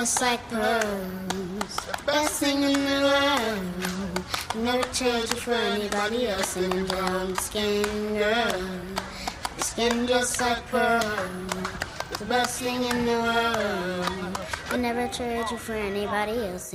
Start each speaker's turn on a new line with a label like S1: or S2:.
S1: Just like pearls, best thing in the world. Never trade you for anybody else. And brown skin girl, your skin just like pearls, the best thing in the world. I never trade you for anybody else.